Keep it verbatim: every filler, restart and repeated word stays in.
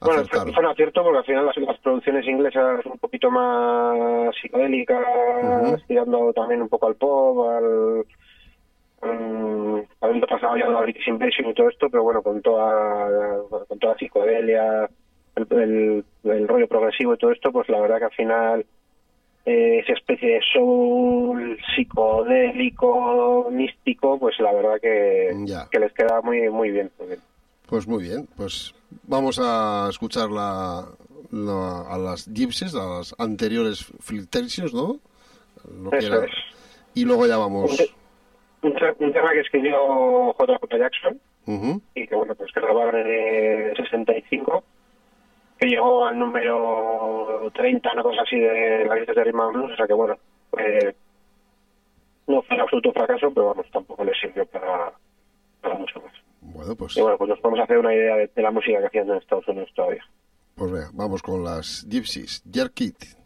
Bueno, fue, acertaron. fue un acierto porque al final las, las producciones inglesas un poquito más psicodélicas, Ujú. tirando también un poco al pop, al... Um, habiendo pasado ya la British Invasion y todo esto, pero bueno, con toda con toda la psicodelia, el, el, el rollo progresivo y todo esto, pues la verdad que al final eh, esa especie de soul psicodélico, místico, pues la verdad que, Ya. que les queda muy muy bien. Muy bien. Pues muy bien, pues vamos a escuchar la, la- a las Gypsies, a las anteriores Flirtations, ¿no? Lo que Eso era. es. Y luego ya Un, vamos. te- un, te- un tema que escribió J J Jackson Ujú. y que bueno, pues que grabaron en el sesenta y cinco, que llegó al número treinta, una cosa así de la lista de Rhythm and Blues, o sea que bueno, eh, no fue un absoluto fracaso, pero vamos, tampoco le sirvió para, para mucho más. Bueno, Y pues, bueno, pues nos podemos hacer una idea de, de la música que hacían en Estados Unidos todavía. pues venga, vamos con las Gypsies, Jerk It.